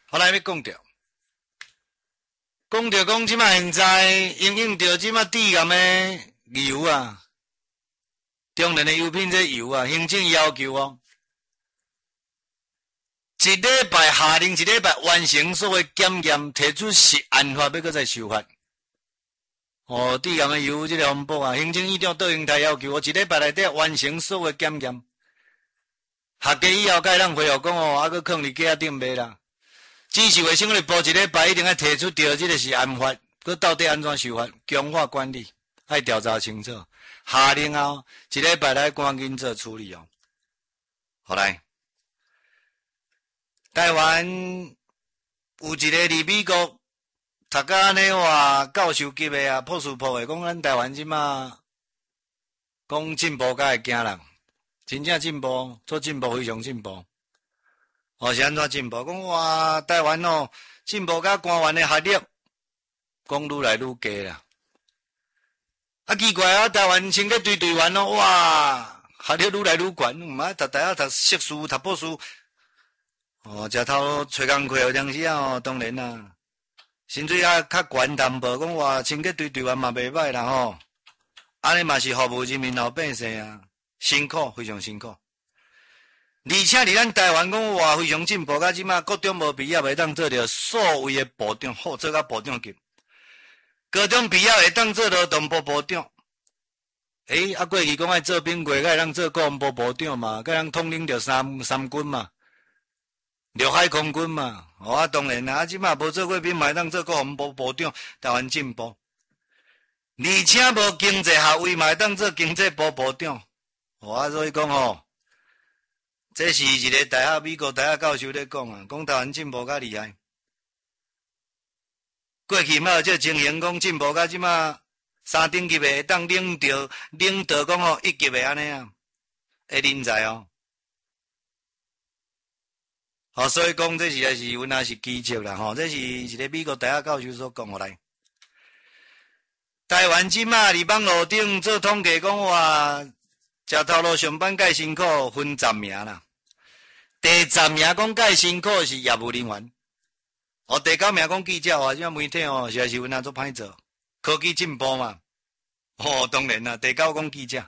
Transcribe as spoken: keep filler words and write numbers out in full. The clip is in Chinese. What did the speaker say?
后来要讲着，讲着讲即摆现在应用着即摆低岩的油啊，中年的油品这油啊，行政要求哦，一礼拜下令一礼拜完成所有检验，提出实案法，要搁再修法。哦，低岩的油即个风暴啊，行政院长倒应台要求我一礼拜内底完成所有检验。下家以后该咱回复讲哦，还佫放伫架顶卖啦。指示卫生的部一礼拜一定要提出着即个是案法，佮到底安怎修法，强化管理，爱调查清楚。下令后一礼拜内赶紧做处理哦。好来，台湾有一个伫美国。读甲安尼话教授级的啊，破书破的，讲咱台湾即马讲进步甲会惊人，真正进步，做进步非常进步。哦，是安怎进步？讲哇，台湾哦，进步甲官员的学历，讲愈来愈低啦。啊奇怪啊，台湾穿个队队员哦，哇，学历愈来愈悬，毋爱读大学读硕士、读博士，哦，食头找工课有当时啊，哦，当然啦。薪水啊较悬淡薄，讲话清洁队队员嘛袂歹啦吼，安尼嘛是服务人民老百姓啊，辛苦非常辛苦。而且伫咱台湾讲话非常进步，甲即马高中无毕业会当做着所谓的部长，好做甲部长级；高中毕业会当做着动部部长。诶、欸，啊过去讲爱做兵柜，会当做国防部部长嘛，甲人统领着三三军嘛。陆海空军嘛，哦啊当然啦，啊即马无做过兵，嘛当做国防部部长，台湾进步。而且无经济学位，嘛当做经济部部长，哦啊所以讲吼，这是一个大学美国大学教授咧讲啊，讲台湾进步较厉害。过去嘛有这情形，讲进步甲即马三等级的当领导领导讲吼一级的安尼啊，的人才哦。哦，所以讲这实在是阮也是基础啦吼，这是一个美国大学教授所讲下来。台湾即马伫网络顶做统计讲话，食头路上班介辛苦分十名啦。第十名讲介辛苦是业务人员，哦，第九名讲记者哦，即马媒体哦，实在是阮也做歹做，科技进步嘛。哦，当然啦，第九讲记者，